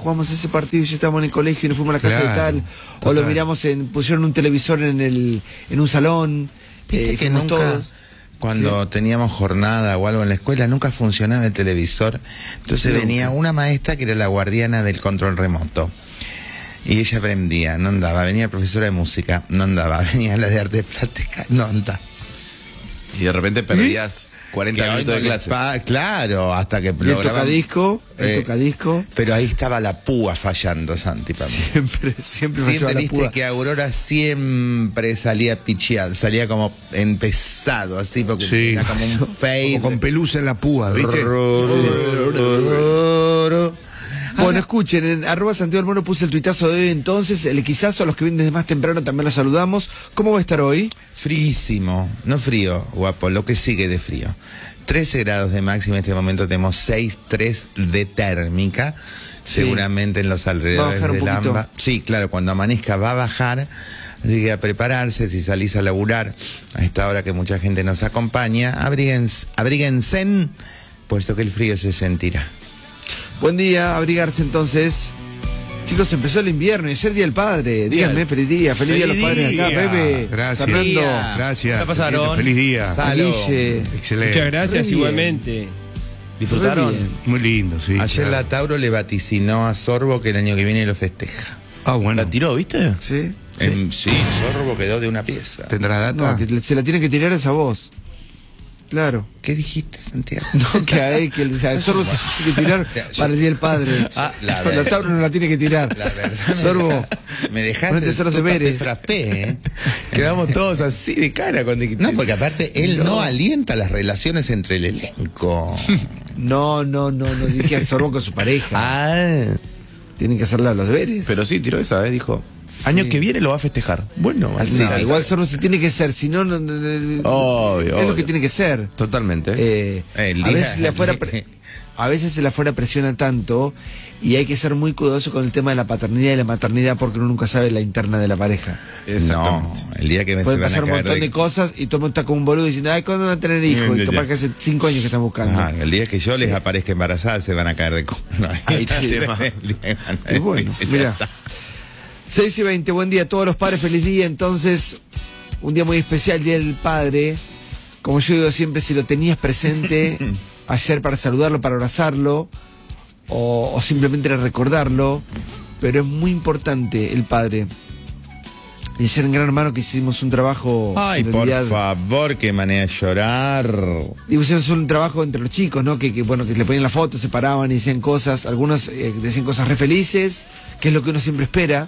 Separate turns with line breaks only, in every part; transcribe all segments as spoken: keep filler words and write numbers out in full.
jugamos ese partido y ya estábamos en el colegio y nos fuimos a la casa
Claro,
de tal,
total.
o lo miramos en, pusieron un televisor en el, en un salón.
Viste
eh,
que
fuimos
nunca,
todos.
cuando
Sí.
teníamos jornada o algo en la escuela, nunca funcionaba el televisor. Entonces
Nunca.
venía una maestra que era la guardiana del control remoto. Y ella aprendía, no andaba. Venía profesora de música, no andaba. Venía la de arte plástica, no andaba.
Y de repente perdías cuarenta
Que hoy
minutos
no
de
le
clase.
pa- claro, hasta que
Y el
lograban-
tocadisco, el
Eh,
tocadisco.
Pero ahí estaba la púa fallando, Santi, para mí.
Siempre, siempre me
Siempre
lleva la
viste
púa.
que Aurora siempre salía picheada, salía como empezado, así, porque
Sí.
era como un fade.
O con pelusa en la púa, ¿viste?
Bueno, escuchen, en arroba Santiago del Moro puse el tuitazo de hoy, entonces, el equizazo, a los que vienen desde más temprano también los saludamos. ¿Cómo va a estar hoy?
Fríísimo, no frío, guapo, lo que sigue de frío. trece grados de máxima, en este momento tenemos seis punto tres de térmica,
Sí.
seguramente en los
Va a
alrededores
bajar un
del
poquito.
AMBA. Sí, claro, cuando amanezca va a bajar, así que a prepararse, si salís a laburar a esta hora que mucha gente nos acompaña, abríguense, abríguense, puesto que el frío se sentirá.
Buen día, abrigarse entonces. Chicos, empezó el invierno y ayer Día del Padre. Díganme, feliz día, feliz, día a los
Feliz
padres acá,
día.
Pepe.
Gracias.
Fernando.
Día.
Gracias.
¿La pasaron?
Chiquito, feliz día.
Salud.
Guille.
Excelente.
Muchas gracias,
Re bien.
igualmente.
Re
¿Disfrutaron?
bien.
Muy lindo, sí.
Ayer
claro.
la Tauro le vaticinó a Sorbo que el año que viene lo festeja.
Ah, bueno.
¿La tiró, viste?
¿Sí?
Em, sí, Sorbo quedó de una pieza.
¿Tendrá data?
No, que se la tiene que tirar esa voz. Claro.
¿Qué dijiste, Santiago?
No, que a él, que el, al Sorbo se tiene que tirar para el Día del Padre.
Ah, la
la
verdad.
Tauro no la tiene que tirar.
La verdad,
Sorbo.
me, deja- me dejaste,
ponete a hacer los
tú
deberes.
te frappé, ¿eh?
Quedamos todos así de cara cuando dijiste.
No, porque aparte él no. alienta las relaciones entre el elenco.
No, no, no, no dije al Sorbo con su pareja.
Ah,
Tienen que hacerle los deberes.
pero sí, tiró esa, ¿eh? Dijo. Año que viene lo va a festejar. Bueno,
Así
No,
que-
igual Sorbo se tiene que ser, si no, no, no, no-
Obvio,
es
obvio.
lo que tiene que ser.
Totalmente.
Eh,
El
a
día-
veces la afuera pre- a veces el afuera presiona tanto y hay que ser muy cuidadoso con el tema de la paternidad y la maternidad porque uno nunca sabe la interna de la pareja.
No, el día que me se
Puede
van a
pasar un
caer
montón de cosas y todo el mundo está como un boludo diciendo, ay, ¿cuándo van a tener hijos? Y capaz que hace cinco años que están buscando.
Ah, el día que yo les aparezca embarazada se van a caer de culo.
Ahí está el tema.
Y bueno, mira. seis y veinte, buen día a todos los padres, feliz día. Entonces, un día muy especial, Día del Padre. Como yo digo siempre, si lo tenías presente ayer para saludarlo, para abrazarlo, o, o simplemente era recordarlo, pero es muy importante el padre. Y ayer en Gran Hermano que hicimos un trabajo...
Ay,
en
por
realidad,
favor, qué manera de llorar.
digo, hicimos un trabajo entre los chicos, ¿no? Que, que, bueno, que le ponían la foto, se paraban y decían cosas, algunos eh, decían cosas re felices, que es lo que uno siempre espera.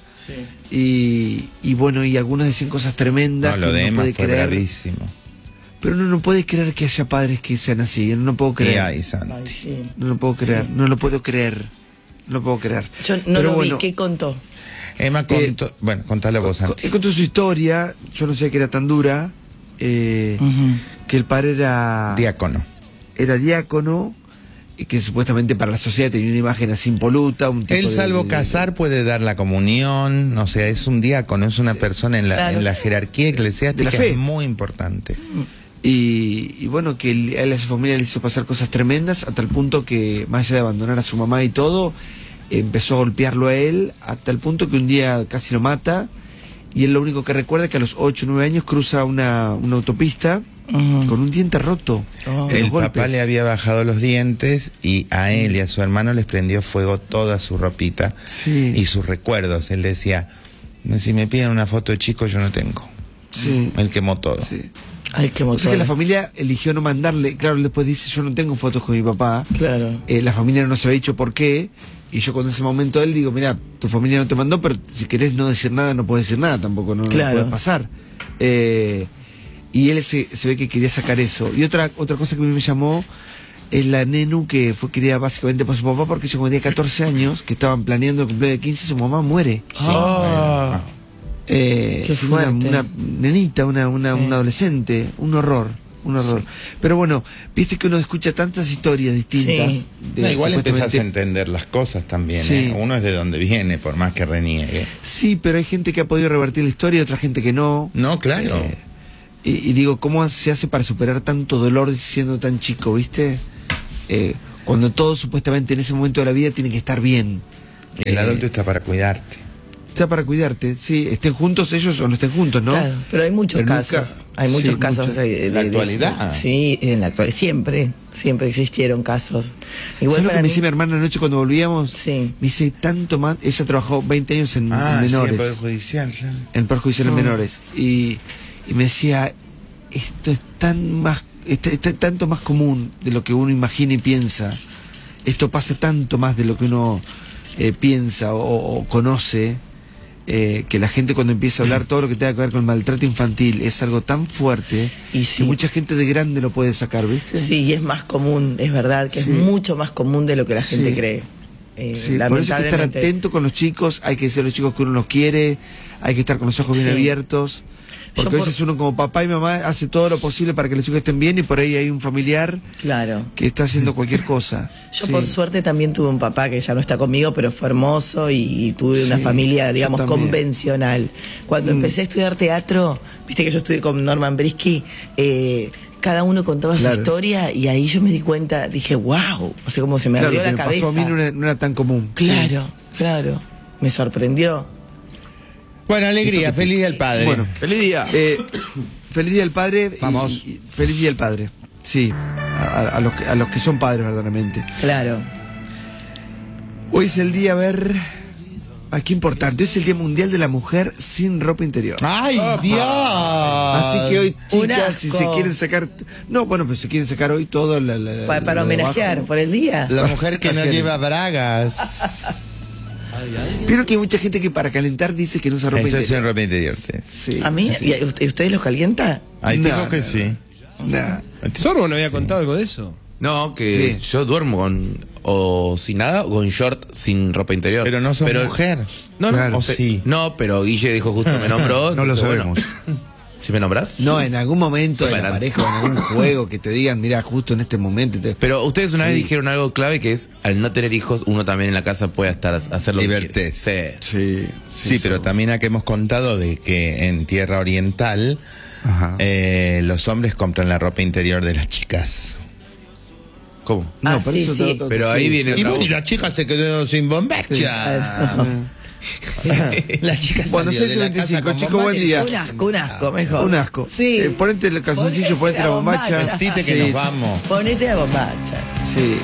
Y, y bueno, y algunos decían cosas tremendas.
No, lo
que
de
uno
Emma
puede
fue
creer,
bravísimo.
pero uno no puede creer que haya padres que sean así. Yo no lo puedo
¿Qué
creer.
hay, Santi?
Ay, sí.
No lo puedo creer. No lo puedo creer. No lo puedo creer.
Yo no
Pero
lo
bueno,
vi, ¿qué contó?
Emma contó, bueno, contalo vos, Santi.
Él contó su historia. Yo no sé que era tan dura. eh, Que el padre era.
Diácono.
era diácono y que supuestamente para la sociedad tenía una imagen así impoluta. Un tipo
Él,
de-
salvo
de-
casar, puede dar la comunión, o sea, es un diácono, es una persona en la,
Claro.
en la jerarquía eclesiástica,
De la fe.
es muy importante.
Y, y bueno, que él, a él y a su familia le hizo pasar cosas tremendas, a tal punto que, más allá de abandonar a su mamá y todo, empezó a golpearlo a él, hasta el punto que un día casi lo mata. Y él lo único que recuerda es que a los ocho o nueve años cruza una, una autopista con un diente roto.
Oh.
de los
El papá
golpes.
le había bajado los dientes y a él y a su hermano les prendió fuego toda su ropita
Sí.
y sus recuerdos. Él decía, si me piden una foto de chico yo no tengo.
Sí.
Él quemó todo.
Sí.
Ay, qué
O
motor.
sea que la familia eligió no mandarle, claro, él después dice, yo no tengo fotos con mi papá.
Claro.
Eh, la familia no se había dicho por qué. Y yo cuando en ese momento él digo, mira, tu familia no te mandó, pero si querés no decir nada, no puedes decir nada tampoco, no, no
Claro.
puede pasar. Eh, y él se, se ve que quería sacar eso. Y otra otra cosa que a mí me llamó es la nenu que fue criada básicamente por su papá, porque yo cuando tenía catorce años, que estaban planeando el cumpleaños de quince, su mamá muere.
Ah.
Eh,
Qué
es una,
fuerte.
una nenita, una, una,
Sí.
una adolescente, un horror, un horror. Pero bueno, viste que uno escucha tantas historias distintas.
Sí.
de
No, igual empezás a
supuestamente-
entender las cosas también.
Sí.
¿eh? Uno es de donde viene, por más que reniegue.
Sí, pero hay gente que ha podido revertir la historia y otra gente que no.
No, claro.
Eh, y, y digo, ¿cómo se hace para superar tanto dolor siendo tan chico, viste? Eh, cuando todo supuestamente en ese momento de la vida tiene que estar bien.
El
Eh,
adulto está para cuidarte.
Está para cuidarte, sí, estén juntos ellos o no estén juntos, ¿no?
Claro, pero hay muchos
Pero
casos.
nunca-
hay muchos
sí,
casos.
mucho.
de- de-
¿En la
de-
actualidad?
Sí, en la actualidad. Siempre, siempre existieron casos. Igual
¿Sabes lo
para
que me
mí-
decía mi hermana anoche cuando volvíamos?
Sí.
Me dice tanto más. Ella trabajó veinte años en,
Ah,
en
sí,
menores.
el Poder Judicial, claro.
En perjudicial en menores. Y, y me decía, esto es tan más, está, está tanto más común de lo que uno imagina y piensa. Esto pasa tanto más de lo que uno eh, piensa o, o conoce, eh, que la gente cuando empieza a hablar todo lo que tenga que ver con maltrato infantil es algo tan fuerte
Y
que
sí.
mucha gente de grande lo puede sacar, ¿viste?
Sí, y es más común, es verdad que
Sí.
es mucho más común de lo que la
Sí.
gente cree. Eh,
Sí, por eso hay que estar
lamentablemente.
atento con los chicos, hay que decir a los chicos que uno los quiere, hay que estar con los ojos bien
Sí.
abiertos, porque
Yo
a veces
por-
uno como papá y mamá hace todo lo posible para que los chicos estén bien y por ahí hay un familiar
Claro.
que está haciendo cualquier cosa.
Yo
Sí.
por suerte también tuve un papá que ya no está conmigo, pero fue hermoso y, y tuve una
Sí,
familia,
yo
digamos,
también.
convencional. Cuando
Mm.
empecé a estudiar teatro, viste que yo estudié con Norman Brisky, eh, cada uno contaba
Claro.
su historia y ahí yo me di cuenta, dije, wow, o sea, como se me
Claro,
abrió
lo que
la
me
cabeza.
pasó a mí no era, no era tan común.
Claro, claro, me sorprendió.
Bueno, alegría, feliz día al padre.
Bueno,
¡Feliz día!
Eh, feliz día del padre. y-
Vamos.
y- feliz día del padre. Sí, a, a los que, a los que son padres verdaderamente.
Claro.
Hoy es el día, a ver, ah, qué importante, hoy es el Día Mundial de la Mujer sin ropa interior.
¡Ay, Dios!
Así que hoy,
Un
chicas, si
asco.
se quieren sacar. No, bueno, pues se quieren sacar hoy todo. La, la- la-
Pa- para
lo de
homenajear
abajo.
por el día.
La mujer que no
Ajeno.
lleva bragas.
Pero que hay mucha gente que para calentar dice que no usa ropa
Esto es
interior.
en ropa interior, sí.
Sí.
A mí, ¿y a usted- ustedes los calienta?
Hay
No,
tipos que
no,
sí.
Nah.
Sorbo no había contado algo de eso.
No, que
Sí.
yo duermo con o sin nada o con short sin ropa interior.
Pero no sos mujer.
No, no,
Claro.
o
O
sea,
sí.
no, pero Guille dijo justo me nombró.
No lo
entonces,
sabemos.
bueno. ¿Sí me nombrás?
No, en algún momento de la
Para-
pareja o en algún juego que te digan, mira, justo en este momento. te-
Pero ustedes una
Sí.
vez dijeron algo clave que es al no tener hijos uno también en la casa puede estar hacer lo que
Liberté.
quiere. Sí.
Sí,
Sí, pero también aquí hemos contado de que en tierra oriental
Ajá.
eh, los hombres compran la ropa interior de las chicas.
¿Cómo?
No,
Ah,
pero
sí,
eso
sí.
te- te-
Pero ahí
sí.
viene
Y
otra
bueno, y
voz.
la chica se quedó sin bombacha. la chica
Bueno,
salió de
seis
la
veinticinco,
casa con
chico,
bombacha
buen
y-
día.
Un asco, un asco, mejor.
Un asco.
Sí.
Eh, ponete el calzoncillo, ponete la bombacha.
Vestite que
Sí.
nos vamos.
Ponete la bombacha.
Sí.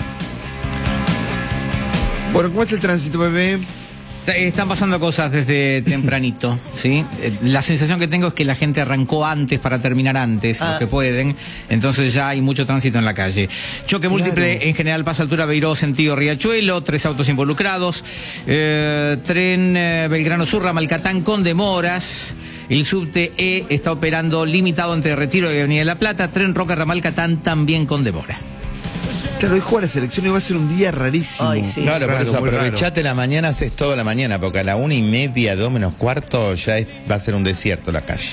Bueno, ¿cómo está el tránsito, bebé?
Están pasando cosas desde tempranito, ¿sí? Eh, La sensación que tengo es que la gente arrancó antes para terminar antes,
Ah.
los que pueden, entonces ya hay mucho tránsito en la calle. Choque múltiple en General Paz, altura Beiró, sentido Riachuelo, tres autos involucrados, eh, tren eh, Belgrano Sur, Ramalcatán con demoras, el subte E está operando limitado entre Retiro y Avenida de la Plata, tren Roca Ramalcatán también con demora.
Claro, hoy juega la selección y va a ser un día rarísimo.
Ay, sí.
Claro, por
Raro,
eso
muy
aprovechate la mañana, haces toda la mañana, porque a la una y media, dos menos cuarto, ya es- va a ser un desierto la calle.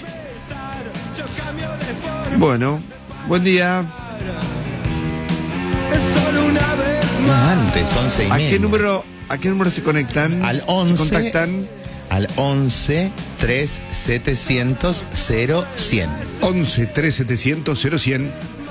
Bueno, buen día.
No, antes, once y
¿A
media.
qué número, a qué número se conectan?
Al
¿Se
once.
contactan?
Al once, tres, setecientos, cero, cien.
once, tres, setecientos, cero, cien.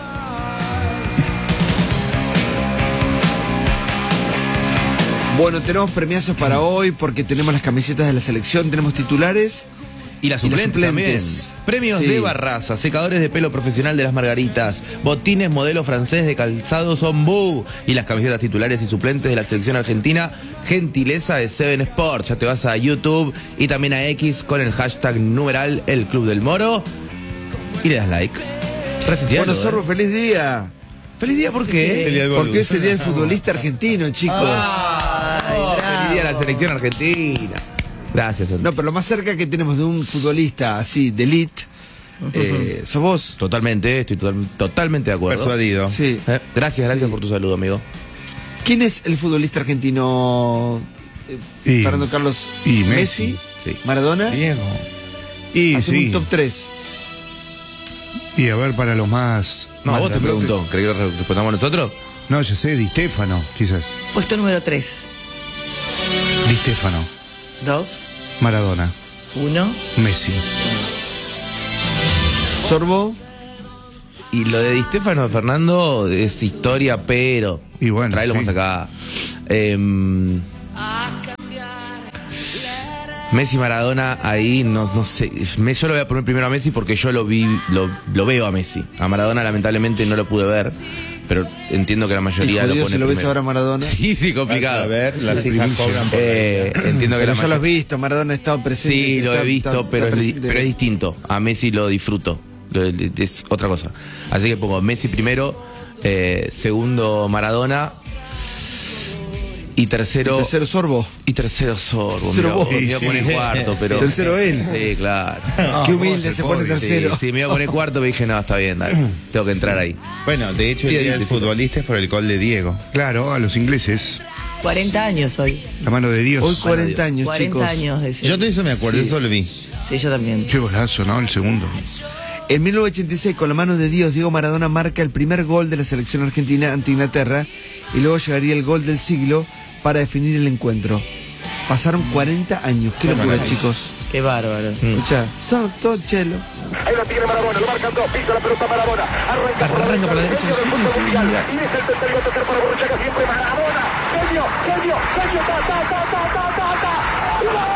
Bueno, tenemos premiazos para hoy porque tenemos las camisetas de la selección, tenemos titulares.
Y las
Y los
suplentes, también.
suplentes.
Premios
Sí.
de Barraza, secadores de pelo profesional de las Margaritas, botines modelo francés de calzado Zombú y las camisetas titulares y suplentes de la selección argentina, gentileza de Seven Sport. Ya te vas a YouTube y también a X con el hashtag numeral El Club del Moro y le das like. Retuitealo,
Bueno,
eh.
Zorro, feliz día.
Feliz día, ¿por qué?
Feliz día del
Porque
boludo.
es el día del futbolista argentino, chicos.
Ay,
Oh,
bravo.
feliz día a la selección argentina. Gracias, Santi.
No, pero lo más cerca que tenemos de un futbolista así, de elite, eh, sos vos.
Totalmente, estoy total- totalmente de acuerdo.
Persuadido.
Sí.
Eh, Gracias, gracias
Sí.
por tu saludo, amigo.
¿Quién es el futbolista argentino? Eh,
Y-
Fernando Carlos
y
Messi,
Messi.
Sí.
Maradona.
Diego.
Y
Hacen
sí.
un top tres.
Y a ver, para los más.
No,
más
vos te
grandotes.
preguntó. ¿Crees que respondamos nosotros?
No, ya sé, Di Stéfano, quizás.
Puesto número tres.
Di Stéfano,
Dos.
Maradona,
Uno.
Messi.
Sorbo.
Y lo de Di Stéfano, Fernando, es historia, pero.
Y bueno,
Tráelo
sí.
más acá. Em, Messi, Maradona, ahí no, no sé. Me, yo lo voy a poner primero a Messi porque yo lo vi, lo, lo veo a Messi. A Maradona lamentablemente no lo pude ver, pero entiendo que la mayoría
El
lo
judío,
pone
si lo ves
primero.
ahora a Maradona.
Sí, sí, complicado.
A ver, las hijas cobran por
Eh, entiendo que
Pero
la
ya lo has
mayoría...
visto, Maradona ha estado presente.
Sí, lo
está-
he visto,
está-
pero,
está
es, di-
presente.
pero es distinto. A Messi lo disfruto. Lo- Es otra cosa. Así que pongo Messi primero, eh, segundo Maradona y tercero...
El tercero Sorbo.
Y tercero Sorbo.
Tercero
Mirá
vos.
vos, me iba a
Sí,
poner
sí.
cuarto, pero...
Tercero él.
Sí, claro.
Qué humilde se pone
pobre.
Sí,
tercero.
sí, me iba a poner cuarto, me dije, no, está bien, dale, tengo que entrar ahí.
Bueno, de hecho, el
Sí,
día del
difícil.
futbolista es por el gol de Diego.
Claro, a los ingleses.
cuarenta años hoy.
La mano de Dios.
Hoy cuarenta años,
cuarenta
chicos.
años de ese.
Yo de eso me acuerdo,
Sí.
eso lo vi.
Sí, yo también.
Qué golazo, ¿no? El segundo.
En mil novecientos ochenta y seis, con la mano de Dios, Diego Maradona marca el primer gol de la selección argentina ante Inglaterra y luego llegaría el gol del siglo para definir el encuentro. Pasaron cuarenta años. Qué locura,
maravilla.
chicos.
Qué bárbaro.
Escucha, Santo Chelo.
Ahí la tiene Maradona, lo marcan dos, pisa la pelota Maradona, arranca por la
Arranca por la
derecha,
derecha,
centro
sí, sí,
mundial,
mira.
y es el tercero a tocar para Borruchaga, siempre Maradona, genio, genio, genio, ta, ta, ta, ta, ta, ta, ta, ¡gol! ¡Gol!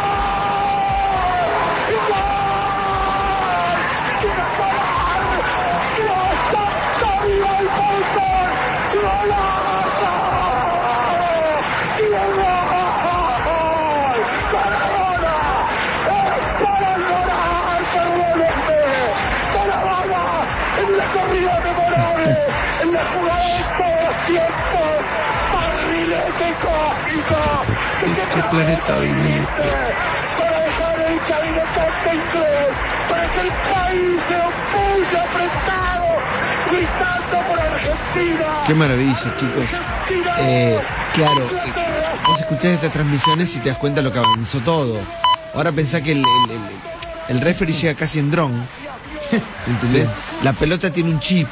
En la jugada de todos los tiempos, barrilete cósmico.
¿Qué planeta viniste?
Para dejar el cabinetante inglés, para que el país se opulle apretado, gritando por Argentina.
Qué maravilla, chicos. Eh, claro, eh, vos escuchás estas transmisiones y te das cuenta lo que avanzó todo. Ahora pensá que el, el, el, el referee llega casi en dron. ¿Entendés? La pelota tiene un chip.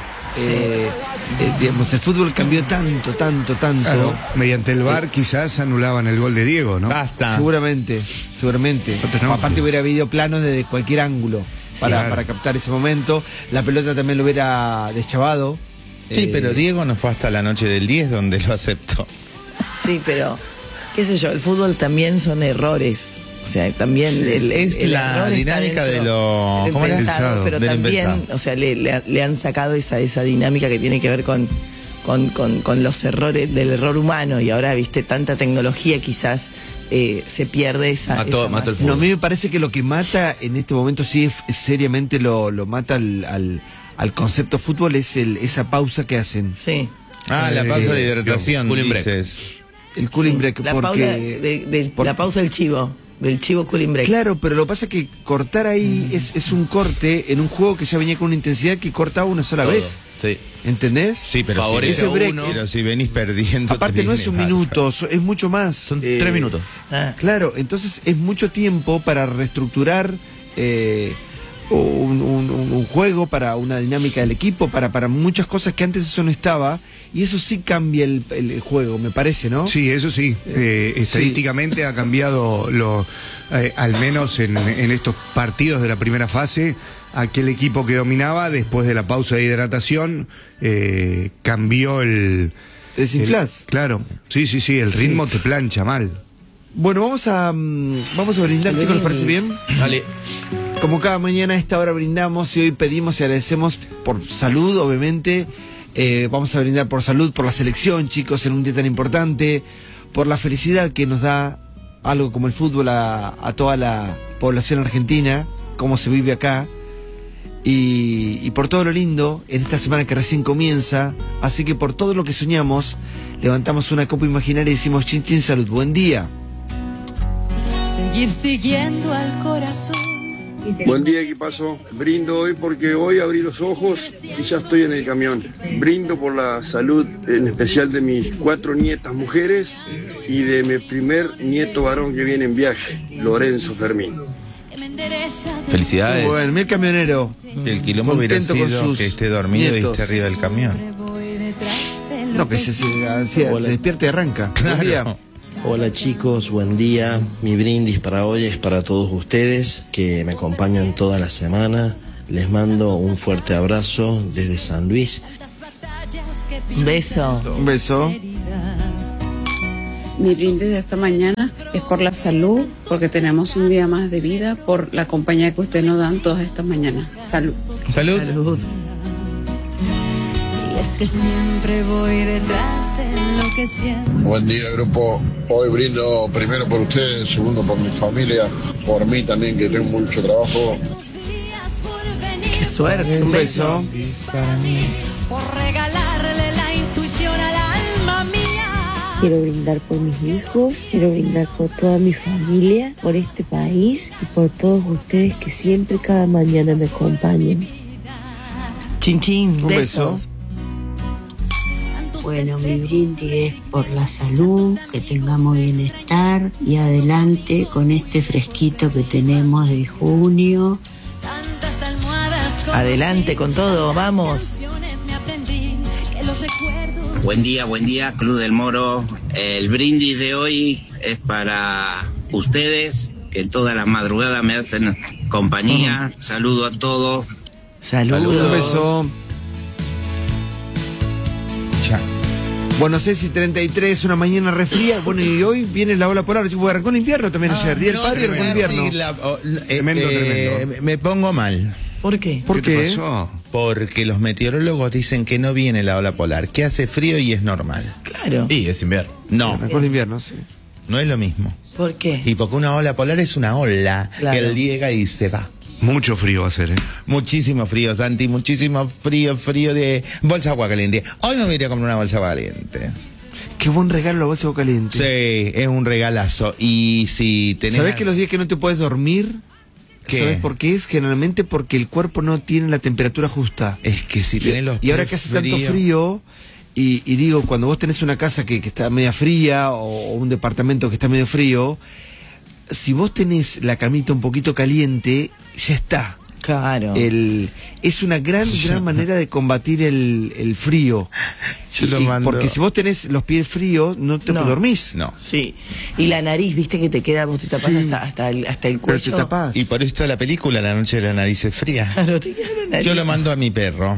Eh, eh, digamos, el fútbol cambió tanto, tanto, tanto.
Claro, mediante el V A R quizás anulaban el gol de Diego, ¿no?
Basta.
Seguramente, seguramente.
Entonces, no.
Aparte hubiera habido planos desde cualquier ángulo para,
claro.
para captar ese momento. La pelota también lo hubiera deschavado.
Sí,
Eh,
pero Diego no fue hasta la noche del diez donde lo aceptó.
Sí, pero, qué sé yo, el fútbol también son errores. O sea, también el,
es
el
la
error está
dinámica
dentro
de lo-
del
¿cómo era?
impensado, pero
Del
también,
impensado.
o sea, le, le- le han sacado esa, esa dinámica que tiene que ver con, con, con, con los errores del error humano y ahora, viste, tanta tecnología quizás eh, se pierde esa...
Mató-
esa
mató el
magia.
No, a mí me parece que lo que mata en este momento, sí, es- seriamente lo, lo mata al, al, al concepto fútbol, es el, esa pausa que hacen.
Sí.
Ah, la
Eh,
pausa de hidratación,
cooling break.
dices.
El cooling
Sí,
break,
la,
porque...
paula de- de-
por-
la pausa del chivo, del chivo cooling break.
Claro, pero lo que pasa es que cortar ahí
Mm.
es, es un corte en un juego que ya venía con una intensidad que cortaba una sola
Todo.
vez.
Sí.
¿Entendés?
Sí, pero
Favorece
si,
ese break
uno.
pero si venís perdiendo.
Aparte no es un
tenés
minuto, so- es mucho más.
Son
Eh,
tres minutos.
Ah.
Claro, entonces es mucho tiempo para reestructurar eh, un, un- un- un juego, para una dinámica del equipo, para, para muchas cosas que antes eso no estaba, y eso sí cambia el, el- el juego, me parece, ¿no?
Sí, eso sí. Eh, estadísticamente ha cambiado, lo, eh, al menos en, en estos partidos de la primera fase, aquel equipo que dominaba después de la pausa de hidratación eh, cambió el...
Te desinflás.
el- claro, sí, sí, sí, el ritmo te plancha mal.
Bueno, vamos a, mm, vamos a brindar, chicos, ¿les parece bien?
Dale.
Como cada mañana a esta hora brindamos y hoy pedimos y agradecemos por salud, obviamente. Eh, vamos a brindar por salud, por la selección, chicos, en un día tan importante, por la felicidad que nos da algo como el fútbol a, a toda la población argentina, cómo se vive acá, y, y por todo lo lindo en esta semana que recién comienza. Así que por todo lo que soñamos, levantamos una copa imaginaria y decimos chin chin salud, buen día.
Seguir siguiendo al corazón.
Buen día, equipazo. Brindo hoy porque hoy abrí los ojos y ya estoy en el camión. Brindo por la salud, en especial de mis cuatro nietas mujeres y de mi primer nieto varón que viene en viaje, Lorenzo Fermín.
Felicidades.
Bueno, mi camionero.
El quilombo hubiera
Contento con
sido
sus
que esté dormido
nietos.
y esté arriba del camión.
No, que se, se, se- se despierte y arranca. Buen día.
Claro.
Hola chicos, buen día. Mi brindis para hoy es para todos ustedes que me acompañan toda la semana. Les mando un fuerte abrazo desde San Luis.
Un beso.
Un beso.
Mi brindis de esta mañana es por la salud, porque tenemos un día más de vida, por la compañía que ustedes nos dan todas estas mañanas. Salud.
Salud.
Salud.
Y es que siempre voy detrás de lo que siento.
Buen día, grupo. Hoy brindo primero por ustedes, segundo por mi familia, por mí también, que tengo mucho trabajo.
Qué suerte. Un beso.
Por regalarle la intuición al alma mía.
Quiero brindar por mis hijos, quiero brindar por toda mi familia, por este país y por todos ustedes que siempre cada mañana me acompañan.
Chin chin,
Un
besos.
beso.
Bueno, mi brindis es por la salud, que tengamos bienestar y adelante con este fresquito que tenemos de junio.
Tantas almohadas con
Adelante con todo, vamos.
emociones me aprendí que los recuerdos.
Buen día, buen día, Club del Moro. El brindis de hoy es para ustedes, que toda la madrugada me hacen compañía. Saludo a todos.
Saludos.
Un beso.
Ya.
Bueno, seis y treinta y tres, una mañana refría. Bueno, y hoy viene la ola polar. Yo arrancó el invierno también ayer. Día del
No,
padre y arrancó el invierno.
sí, la- oh, eh,
Tremendo,
eh,
tremendo.
Me pongo mal.
¿Por qué?
¿Por
¿Qué te
qué?
pasó?
Porque los meteorólogos dicen que no viene la ola polar, que hace frío y es normal.
Claro.
Y es invierno.
No,
Arrancó el invierno, sí.
no es lo mismo.
¿Por qué?
Y porque una ola polar es una ola
Claro.
que llega y se va.
Mucho frío va a ser, ¿eh?
Muchísimo frío, Santi, muchísimo frío, frío de bolsa de agua caliente. Hoy me voy a ir a comprar una bolsa de agua caliente.
Qué buen regalo la bolsa de agua caliente.
Sí, es un regalazo. Y si tenés...
¿Sabés que los días que no te puedes dormir?
¿Qué?
¿Sabes por qué? Es generalmente porque el cuerpo no tiene la temperatura justa.
Es que si tenés los
Y ahora
pies
que hace tanto
fríos-
frío, y, y digo, cuando vos tenés una casa que, que está media fría o un departamento que está medio frío, si vos tenés la camita un poquito caliente, ya está.
Claro.
El, es una gran, gran manera de combatir el, el frío.
Yo lo
Y-
mando-
Porque si vos tenés los pies fríos, no te
No.
dormís.
No.
Sí. Y la nariz, viste que te queda, vos te tapás
Sí.
hasta, hasta, el, hasta el
Pero
cuello.
te tapás.
Y por esto la película La noche de la nariz es fría.
Claro, te queda la nariz.
Yo lo mando a mi perro.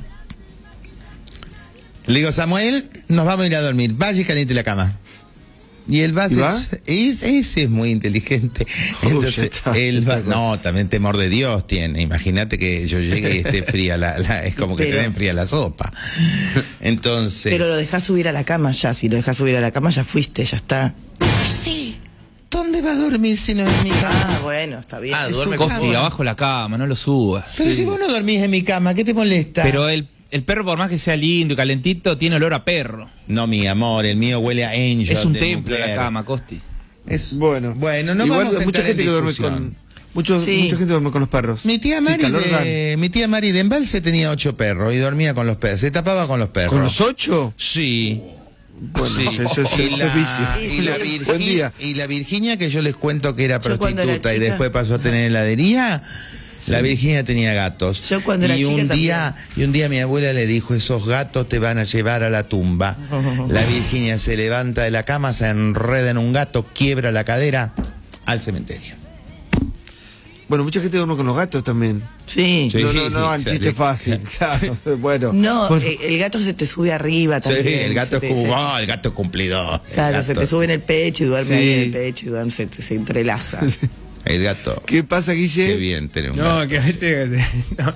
Le digo, Samuel, nos vamos a ir a dormir. Vaya y caliente la cama. Y él va,
¿Y va?
es- ese es muy inteligente.
Uy, ya
Entonces,
está,
él
ya
va,
está.
no, también temor de Dios tiene. Imagínate que yo llegue y esté fría la, la- es como que
Pero-
te den fría la sopa. Entonces,
Pero lo dejás subir a la cama ya. Si lo dejás subir a la cama, ya fuiste, ya está.
sí, ¿dónde va a dormir si no es en mi
Ah,
cama?
bueno, está bien.
Ah,
Es
duerme
su
con
cama.
Costi, abajo de la cama, no lo subas.
Pero si vos no dormís en mi cama, ¿qué te molesta?
Pero el, el perro, por más que sea lindo y calentito, tiene olor a perro.
No, mi amor, el mío huele a Angel.
Es un
de
templo la
Mugler.
cama, Costi.
Es bueno.
Bueno, no
Igual
vamos a
mucha
entrar
gente
en
que duerme
discusión.
con muchos,
Sí.
mucha gente duerme con los perros.
Mi tía
Sí,
Mari
calor
de, mi tía Mari de Embalse tenía ocho perros y dormía con los perros. Se tapaba con los perros.
dan. ¿Con los ocho?
Sí.
Bueno,
Sí.
eso, eso, eso,
y,
eso
la,
es vicio.
y, la
Buen
Virgi-
día.
y la Virginia, que yo les cuento que era
Yo cuando era
prostituta y
chica-
después pasó a tener heladería, la Virginia tenía gatos.
Yo cuando era
y
chica
un
también.
día Y un día mi abuela le dijo, esos gatos te van a llevar a la tumba. La Virginia se levanta de la cama, se enreda en un gato, quiebra la cadera, al cementerio.
Bueno, mucha gente duerme con los gatos también.
Sí.
Sí.
No, no, no, el
sí,
chiste
sí.
fácil. Claro, bueno.
No,
Bueno,
eh, el gato se te sube arriba
Sí,
también.
el gato
se
es
te- se-
como, oh, el gato es cumplidor. El
Claro, se
gato-
te sube en el pecho y duerme
Sí.
ahí en el pecho y duerme, se, se entrelaza.
El gato.
¿Qué pasa, Guille?
Qué bien tener un
No,
gato.
que a veces. No,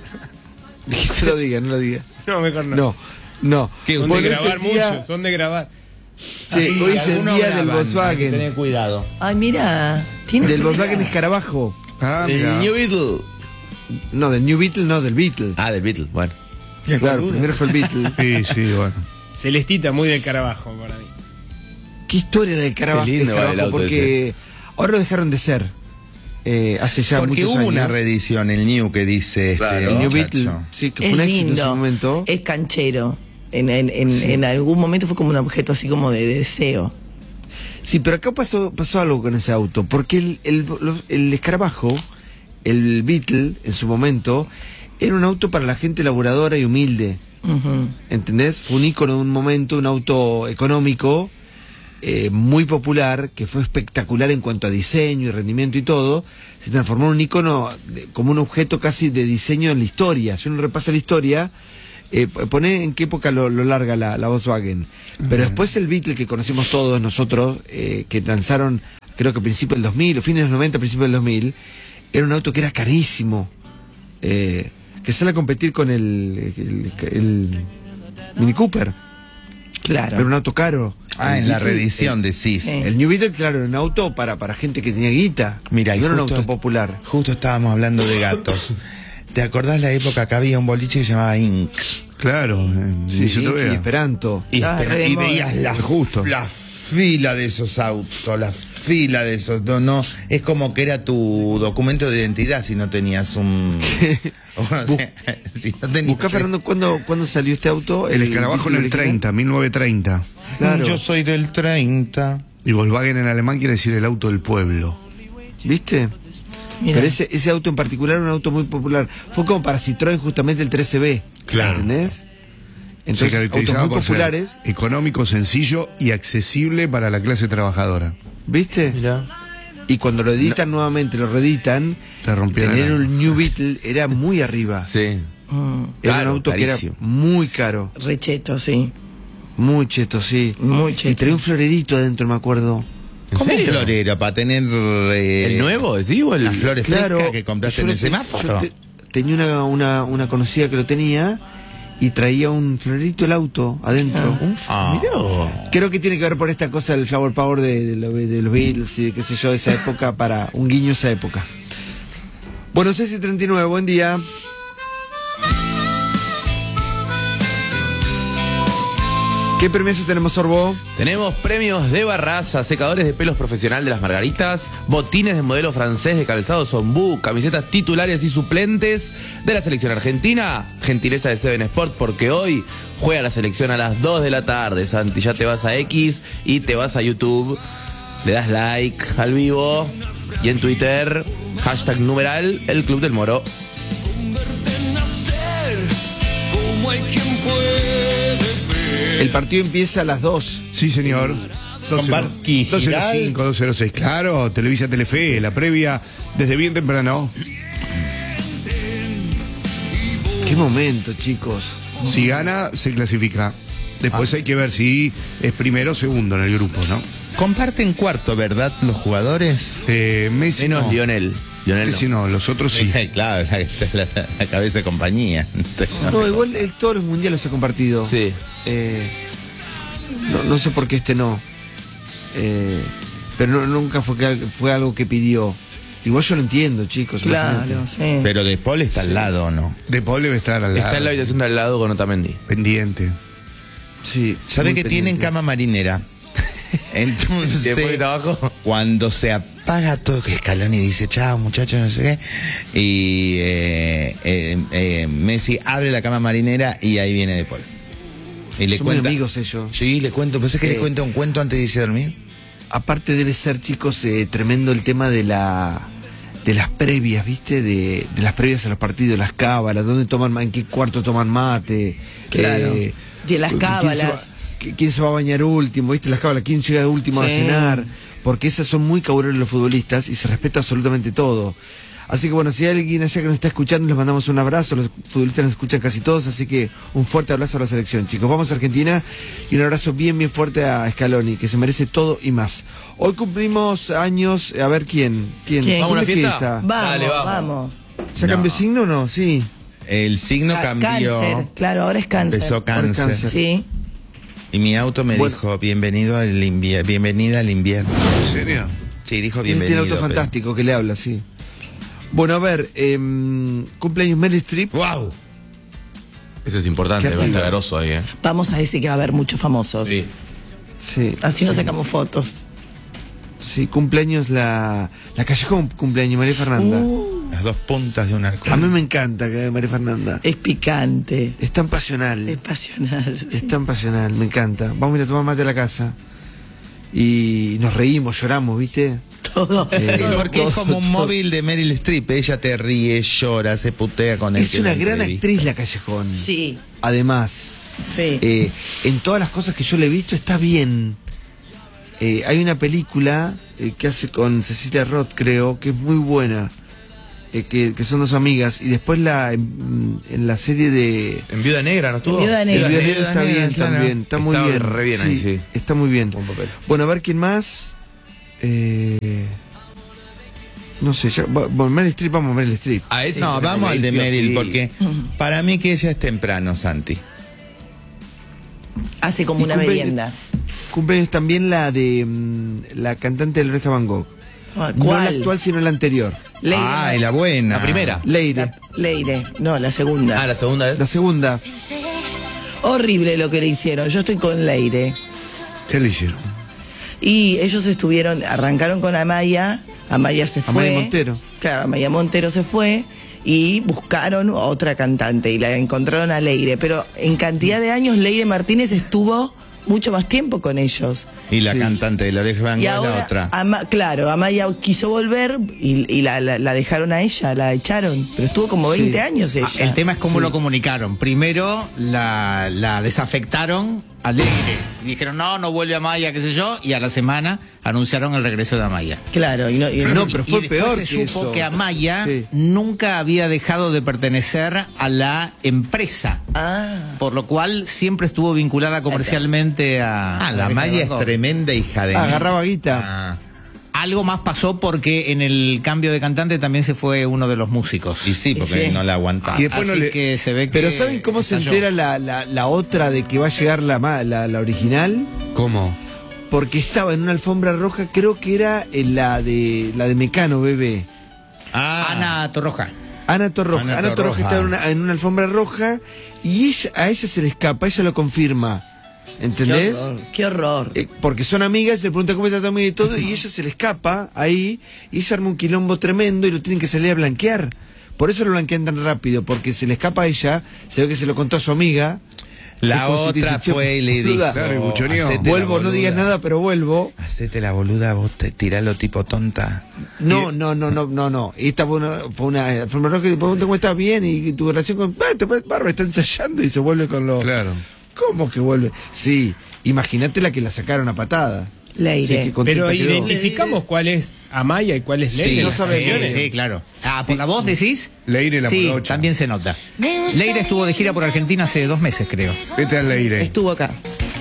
No lo diga, no lo diga.
no mejor no.
No, no.
¿Qué,
Son
Bueno,
de
es
grabar
el día-
mucho, son de grabar.
Sí, hoy es el
Algunos
día del
graban, hay que
Volkswagen.
tener cuidado.
Ay, mira. ¿Tienes
Del
una-
Volkswagen Escarabajo.
Ah,
El
mira.
New Beetle.
No, del New Beetle, no, del Beetle.
Ah, del Beetle, bueno.
Claro, primero fue el Beetle.
Sí, sí, bueno.
Celestita, muy del Carabajo para mí.
Qué historia del Carabajo,
Qué lindo
del Escarabajo,
el auto
porque ahora lo dejaron de ser. Eh, hace ya
Porque
muchos
hubo
años.
una reedición, el New, que dice
Claro.
este
El New
muchacho.
Beetle, sí, que fue
Es
un éxito en su
lindo,
momento.
es canchero. En, en, en, en algún momento fue como un objeto así como de deseo.
Sí, pero acá pasó, pasó algo con ese auto, porque el, el, los- el Escarabajo, el Beetle, en su momento, era un auto para la gente laboradora y humilde.
Ujú.
¿Entendés? Fue un ícono de un momento, un auto económico, eh, muy popular, que fue espectacular en cuanto a diseño y rendimiento y todo. Se transformó en un ícono de- como un objeto casi de diseño en la historia. Si uno repasa la historia, eh, pone en qué época lo, lo larga la, la Volkswagen. Pero después el Beetle que conocemos todos nosotros, eh, que lanzaron creo que a principios del dos mil, o fines de los noventa, principios del dos mil, era un auto que era carísimo. Eh, que sale a competir con el, el, el, el Mini Cooper.
Claro.
Era un auto caro.
Ah,
el
en la
Beetle,
reedición
el,
decís.
Sí. El New Beetle, claro, era un auto para, para gente que tenía guita.
Mira,
no
y
era
justo,
un auto popular.
Justo estábamos hablando de gatos. ¿Te acordás la época que había un boliche que se llamaba Inc?
Claro,
sí, sí, y Esperanto.
Y,
ah,
espera, y veías la,
justo.
la fila de esos autos, la fila de esos. No, no, es como que era tu documento de identidad si no tenías un. O sea, si no tenías.
Buscá, Fernando, ¿cuándo, ¿cuándo salió este auto?
El escarabajo en el treinta, mil novecientos treinta.
Claro.
Yo soy del treinta.
Y Volkswagen en alemán quiere decir el auto del pueblo.
¿Viste? Mira. Pero ese, ese auto en particular era un auto muy popular. Fue como para Citroën justamente el trece B.
Claro.
¿Entendés? Entonces,
se caracterizaba
autos muy
por
populares.
Ser económico, sencillo y accesible para la clase trabajadora.
¿Viste?
Mirá.
Y cuando lo editan no. nuevamente, lo reeditan,
Te
tener un New Beetle era muy arriba.
Sí.
Mm. Era
Claro,
un auto
carísimo.
que era muy caro.
Recheto, sí.
Muy cheto, sí.
Muy cheto.
Y traía un florerito adentro, me acuerdo.
¿Cómo un florero? Para tener. Eh,
¿El nuevo? ¿Sí? ¿O el...
Las flores
Claro,
frescas que compraste en el semáforo.
Te, tenía una, una, una conocida que lo tenía y traía un florerito el auto adentro.
Ah,
mirá.
Creo que tiene que ver por esta cosa del flower power de, de, lo- de los Beatles y de qué sé yo, esa época, para un guiño a esa época. Bueno, Ceci treinta y nueve, buen día. ¿Qué premios tenemos, Sorbo?
Tenemos premios de Barraza, secadores de pelos profesional de las Margaritas, botines de modelo francés de calzado Sombú, camisetas titulares y suplentes de la selección argentina, gentileza de Seven Sport, porque hoy juega la selección a las dos de la tarde, Santi. Ya te vas a X y te vas a YouTube, le das like al vivo y en Twitter, hashtag numeral, el Club del Moro.
El partido empieza a las dos.
Sí, señor.
Con Barsky,
doce cero cinco, doce cero seis. Claro, Televisa Telefe, la previa desde bien temprano.
Qué momento, chicos.
Si gana, se clasifica. Después
Ah.
hay que ver si es primero o segundo en el grupo, ¿no?
Comparten cuarto, ¿verdad? Los jugadores.
Eh, Messi
Menos
no.
Lionel. Lionel no.
Messi no, los otros sí.
Claro, la, la, la cabeza de compañía.
No, igual eh, todos los mundiales se ha compartido.
Sí.
Eh, no, no sé por qué este no. Eh, pero no, nunca fue, que, fue algo que pidió. Igual yo lo entiendo, chicos.
Claro,
imagínate.
sí.
Pero De Paul está al lado, ¿o no?
De Paul debe estar al lado.
Está en la habitación de al lado con Otamendi.
Pendiente.
Sí.
¿Sabe
muy
que tienen
pendiente.
cama marinera? Entonces,
Después de abajo.
cuando se apaga todo, que Scaloni dice, chao muchachos, no sé qué, y eh, eh, eh, Messi abre la cama marinera y ahí viene De Paul. Y le
Son muy
cuenta.
amigos ellos.
Sí, le cuento, pues es que
Eh.
le cuento un cuento antes de irse a dormir.
Aparte debe ser, chicos, eh, tremendo el tema de la de las previas, ¿viste? De, de las previas a los partidos, las cábalas, dónde toman, ma- en qué cuarto toman mate.
Claro.
eh,
De las
quién se va-
cábalas.
qui- ¿Quién se va a bañar último? ¿Viste? Las cábalas, ¿quién llega último a
Sí.
cenar? Porque esas son muy cabureros los futbolistas y se respeta absolutamente todo. Así que bueno, si hay alguien allá que nos está escuchando, les mandamos un abrazo. Los futbolistas nos escuchan casi todos, así que un fuerte abrazo a la selección, chicos. Vamos a Argentina y un abrazo bien, bien fuerte a Scaloni, que se merece todo y más. Hoy cumplimos años, a ver quién. ¿Quién?
¿Quién?
¿Vamos a una
¿Quién es
fiesta?
que está?
Vamos,
Dale, vamos.
vamos.
¿Ya
No.
cambió signo o no? Sí.
El signo
Ca-
cambió.
Cáncer, claro, ahora es cáncer.
Empezó
Ahora es
cáncer.
cáncer.
Sí.
Y mi auto me
Bueno.
dijo, bienvenido al invierno, bienvenida al invierno.
¿En serio?
Sí, dijo
Él
bienvenido.
tiene auto
pero-
fantástico que le habla, sí. Bueno, a ver, em, cumpleaños Meryl Streep.
¡Wow!
Eso es importante,
Qué
va a estar
arriba.
garoso ahí, ¿eh?
Vamos a decir que va a haber muchos famosos.
Sí.
Sí.
Así nos sacamos fotos.
Sí, cumpleaños la, la Callejón, cumpleaños María Fernanda.
Uh,
Las dos puntas de un arco.
A mí me encanta que María Fernanda.
es picante.
Es tan pasional.
Es pasional.
Es tan pasional, me encanta. Vamos a ir a tomar mate a la casa. Y nos reímos, lloramos, ¿viste?
Todo.
Eh,
Porque es
todo,
como un
todo.
móvil de Meryl Streep. Ella te ríe, llora, se putea con él.
Es una gran actriz la Callejón.
Sí,
Además,
sí.
eh, en todas las cosas que yo le he visto está bien. Eh, hay una película eh, que hace con Cecilia Roth, creo, que es muy buena. Eh, que, que son dos amigas. Y después la en, en la serie de...
En Viuda Negra, ¿no estuvo?
En Viuda Negra.
Viuda
Negra,
Negra está
Negra,
bien
claro.
también. Está muy
Estaba
bien.
re bien ahí, sí.
Está muy bien.
Buen papel.
Bueno, a ver quién más. Eh, No sé, yo, bueno, Meryl Streep, vamos a Meryl Streep.
A ese no, vamos al de Meryl, sí. Porque para mí que ella es temprano, Santi.
Hace como
Y
una
cumple-
merienda.
Cumpleaños también la de mm, la cantante de la Oreja Van Gogh.
Ah,
No la
¿cuál?
actual, sino la anterior.
Leire.
Ah, y la buena.
La primera.
Leire.
Leire. No, la segunda.
Ah, la segunda es.
La segunda.
Horrible lo que le hicieron. Yo estoy con Leire.
¿Qué le hicieron?
Y ellos estuvieron, arrancaron con Amaya. Amaya se fue.
Amaya Montero.
Claro, Amaya Montero se fue. Y buscaron a otra cantante. Y la encontraron a Leire. Pero en cantidad de años, Leire Martínez estuvo mucho más tiempo con ellos.
Y la
Sí.
cantante de la Oreja Van
Y
Gogh es
ahora,
la otra.
Ama- claro, Amaya quiso volver y, y la, la- la dejaron a ella, la echaron. Pero estuvo como veinte
Sí.
años ella.
Ah, el tema es cómo lo comunicaron. Primero la, la desafectaron a Leire. Y dijeron, no, no vuelve a Maya, qué sé yo. Y a la semana anunciaron el regreso de Amaya.
Claro, y no, y-
No, pero fue
y después
peor
se
que
supo
eso.
que Amaya
Sí.
nunca había dejado de pertenecer a la empresa.
Ah.
Por lo cual siempre estuvo vinculada comercialmente a...
Ah,
a
la
Oreja
Maya
Van
es
Gogh.
tremenda hija de...
Ah, agarraba guita.
Ah,
Algo más pasó porque en el cambio de cantante también se fue uno de los músicos.
y sí, porque
Sí.
no la aguantaba.
Y después no
Así
le-
que se ve que...
Pero ¿saben cómo se
estalló.
entera la, la, la otra de que va a llegar la, ma- la, la original?
¿Cómo?
Porque estaba en una alfombra roja, creo que era en la de la de Mecano, bebé.
Ah,
Ana Torroja.
Ana Torroja.
Ana
Ana, Torroja
Torroja.
estaba en una, en una alfombra roja y ella, a ella se le escapa, ella lo confirma. ¿Entendés?
Qué horror. Qué horror.
Eh, porque son amigas, le pregunta cómo está tu amiga y todo, y ella se le escapa ahí, y se arma un quilombo tremendo y lo tienen que salir a blanquear. Por eso lo blanquean tan rápido, porque se le escapa a ella, se ve que se lo contó a su amiga.
la
Es como si te
otra
dice, "Che,
fue y le dijo...
boluda".
Claro, y buchoneó.
"Hacete la
Vuelvo, no
boluda.
digas nada, pero vuelvo.
Hacete la boluda, vos te tiralo tipo tonta.
No, no, no, no, no, no. Esta fue una, fue una alfombra roja y le pregunta cómo estás bien y tu relación con... Ah, te puedes- Bárbara está ensayando y se vuelve con los...
Claro.
¿Cómo que vuelve? Sí, imagínate la que la sacaron a patada.
Leire.
Sí, qué contenta
Pero
quedó.
identificamos cuál es Amaya y cuál es Leire.
Sí,
no sabemos.
sí, sí, claro. Ah, ¿por la voz decís?
Leire la
Sí,
morocha.
también se nota. Leire estuvo de gira por Argentina hace dos meses, creo.
Vete al Leire.
Estuvo acá.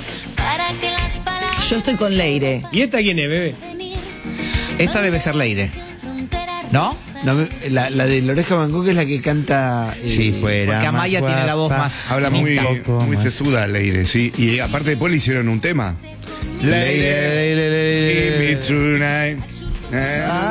Yo estoy con Leire.
¿Y esta quién es, bebé?
Esta debe ser Leire. ¿No?
No, me- la, la de la Oreja Van Gogh es la que canta... eh,
Si fuera
porque Amaya
más
tiene la voz
guapa.
más-
Habla muy,
Un poco
muy
más.
sesuda Leire, sí. Y aparte después le hicieron un tema.
Leire, Leire, Leire.
Give me tonight. Eh,